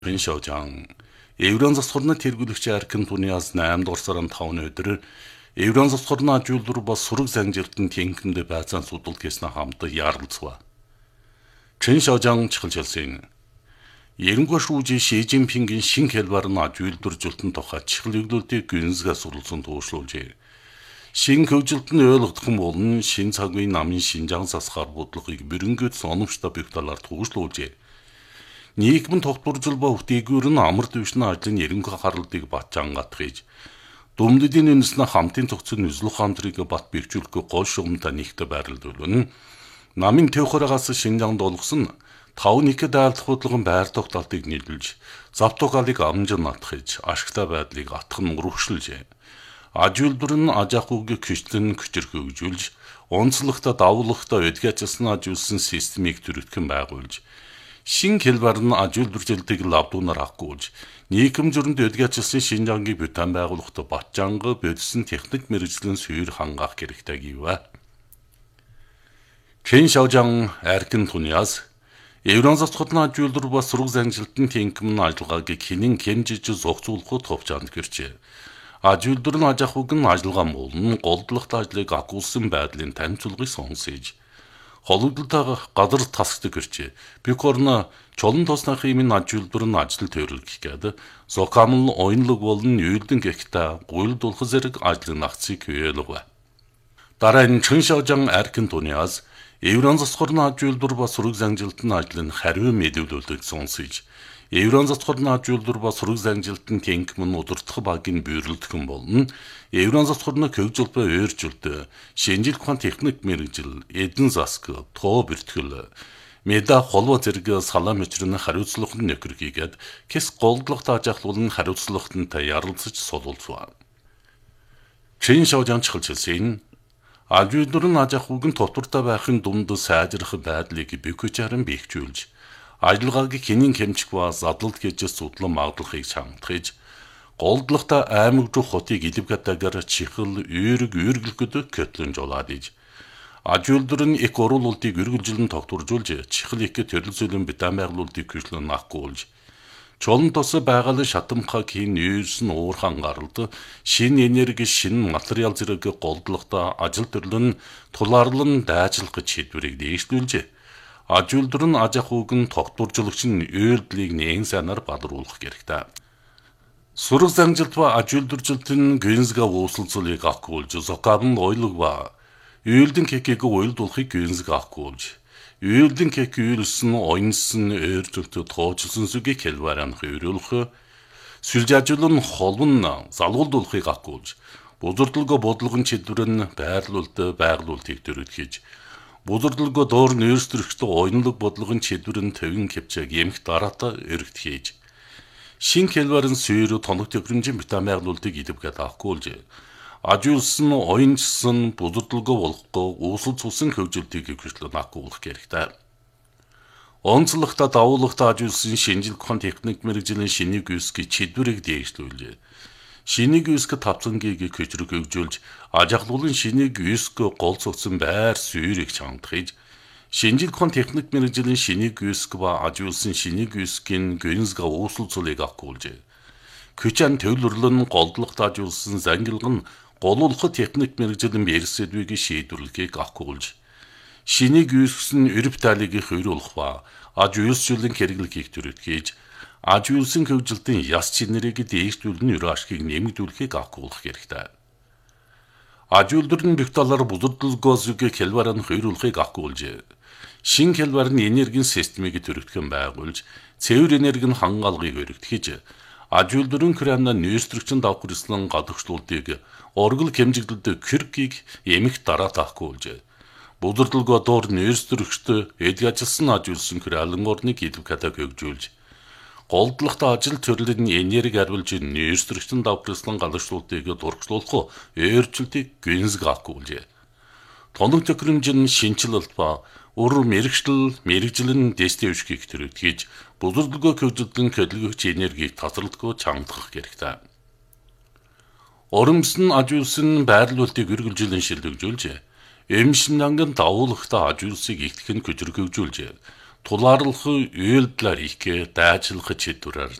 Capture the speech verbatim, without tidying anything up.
Шавжаан Еврон засварны тэргүүлэгч Аркин Туниас наймд орсорон тавны өдөр Еврон засварны ажуулдар бас сураг занжилтын тэнхимдэ байцаан судалт гэснэ хамт яарлцва. Чин Шавжаан чихэлжэлсэн. Ерөнгөө шүүжи Ши Жинпингийн шин хэлбарны ажуулдаржултын тухай чихэлэглүүлтийг гүнзгээ суралцсан туушлуулжээ. Шин хөгжилтөнд ойлгох юм бол шин цагийн намын Шинжаан засгаар бодлогыг бэрэнгэд соnomжтой бих талаар туушлуулжээ. Нийгмийн тогтворжил ба үтээгүүр нь амар дэвшний ажлын ерөнхий харалтыг батжаангат хийж дүмдэдийн үнэснэ хамтын тогтсон үзлэх хамтрыг бат бэржүүлэхгүй гол шугамтай нэгтэ байрлуулна. Намын төвхөргаас Шинжаанд олгосон тав нэгэд айлдах бодлогын байр тогтоолтыг нийлүүлж завтугалыг амжин натхиж ашигтай байдлыг атхан урагшилжээ. Ажуулдар нь ажаахуг küçтэн küçэрх өгжүүлж онцлогтой давуулагтай өдгөөцсөн ажуулсан системийг төрөлхөн байгуулж шин хэлбар нь ажуулбаржилтыг лавдуунаар авахгүйж нийгэм зүрэнд өдгөөцсөн Шинжаангийн бүтэн байгууллагт батжанга бодсон техник мэргэжлийн сүйр хангаах хэрэгтэй гэвэ. Чин Шавжаан Аркин Туниас Еврон засварны ажуулдар бас сураг занжилтын тэнхимн ажиллагааг хинэн хэмжиж зохицуулахад товчаанд гэрчээ. Ажуулдар нь ажаахуг нь ажиллагаа муулн голдлогтой ажлыг агуулсан байдлын танилцуулгыг сонсож хологдолтой газар тасдаг гэрчээ. Бикорна чолон тоснах имийн ажуулдар нь ажил төрөлгөх гээд зокамл ойнлог болон юйлдэн гэхтээ гуйлдуулах зэрэг ажлын нагцыг хөвөөлөв. Дараа нь Чин Шавжаан Аркин Туниас Еврон засварны ажуулдар ба сураг занжилтын ажлын хариу мэдүүлэлтийг сонсож Еврон засварны ажуулдар ба сураг занжилтын тэнхимн удирдах багийн бүйрэлдэх болно. Еврон засварны хөгжил ба өөрчлөлт, шинжил ухаан техник мэргэжил, эдэн засаг, тоо бэртгэл, меда холбоо зэрэг салам мөчрөний хариуцлагын нөхөрхийгээд кэс голдлогт ажаахлуулын хариуцлагтантай ярилцаж сулуулцваа. Чин Шавжаан чихэлжсэн. Ажуулдар нь ажаахуг нь тотвортой байхын дунд сайжрах байдлыг бэкүчаран бэхжүүлж ажиллагааг хинэн хэмжих ба задлалт гэж судлан магадлахыг шаардахж голдлогтой аймаг руу хотыг илвгатагаар чихэл үүрэг үүргэлгэд көтлөн жолоод иж ажуулдар нь их оруулалтыг үргэлжлэн тогтворжуулж чихэл их төрөлзөлөн битэн байгуулалтыг хөшлөн нахгуулж чолон тос байгалийн шатамхаг хийн нүүрс нь уурхан гаралд шин энерги шин материал зэрэг голдлогтой ажил төрлөн тулаарлан дайжлах гэж шийдвэрийг дээшлүүлжээ. Ажуулдар нь ажаахуг нь тогтворжуулагч нь үйлдэлийг нээн сайнаар бадруулах хэрэгтэй. Сураг занжилт ба ажуулдаржилтын гүнзгээ уусалцуулыг авахгүйж зокабн ойлог ба үйлдэн кекийг уйлдуулахыг гүнзг авахгүйж үйлдэн кек үйлсэн ойнсон өөрчлөлтөд тооцолсон сүгийг хэлбарaanх өрөөлөх сүлжаажуулн холбон залгуулдуулахыг авахгүйж бузардлаго бодлогын чиглэрэн байрлуулалт байгуулалтыг төрөлхийж бузардлаго доор нөөцлөрөхтэй ойнлог бодлогын чиглэрэн төвийн хэмжээг эмх дараата эргэтгэж шин хэлбарын сүйр тоног төхөөрөмжийн битэн байгуулалтыг илвгээд авахгүйж ажуулсан ойнчсан бузардлаго болохгүй уусал цусан хөгжилтийг хөшлөн авахгүйх хэрэгтэй. Онцлогтой давуулагтай ажуулсан шинжил ухаан техник мэргэжлийн шинийг үүсгэж чидвэрийг дээшлүүлжээ. Шинийг үүсгэж тавцангийг хөчрөг хөгжүүлж ажаахлуулын шинийг үүсгэж гол цогцсон байр сүйрийг чангахж шинжил ухаан техник мэргэжлийн шинийг үүсгэж ба ажуулсан шинийг үүсгэн гүнзгээ уусалцуулыг авахгүйж Күчэн төвлөрлөн голдлогт ажуулсан зангилган голуулах техник мэргэжлийн бэрсэдвийг шийдвэрлэхийг авахгүйж шинийг үүсгэсэн өрөв тайлыг хөрүүлэх ба ажуулсчлын хэрэглэхийг төрөлхийж ажуулсан хөгжилтийн яс чинэрийг дээшлүүлэн өрөө ашгийг нэмэгдүүлэхийг авахгүйх хэрэгтэй. Ажуулдар нь бих талаар бузардлагоосыг хэлбарaan хөрүүлэхийг авахгүйж шин хэлбар нь энергийн системийг төрөлхөн байгуулж цэвэр энергийн хангаалгыг өргөдөхөж ажуулдар нь крана нөөцлөгчөнд давхарслан гадагшлуултыг оргил хэмжигдэлд киркийг эмх дараа таахгүйж бузардлаго доор нөөцлөгчд эдгэжсэн ажуулсан кралан орныг илвгатаг хөгжүүлж голдлогтой ажил төрлөлийн энерги хариулж нөөцлөгчөнд давхарслан гадагшлуултыг дургчлуулах өөрчлөлтийг гүнзг авахгүйж тоног төхөөрөмжийн шинжилэлт ба ур мэрэгжил мэрэгжилэн дэстевшгийг төрөлхийж бузардлаго хөгжилтийн хөдөлгөгч энергийг тасралтгүй чангах хэрэгтэй. Оромсон ажуулсан байрлуулалтыг үргэлжлэн шилжүүлж эмшин анган давуулагтай ажуулсыг ихтгэн хөжрөх хөгжүүлж тулаарлахы үйлдэлэр ихэ дайжлахы чидүрэр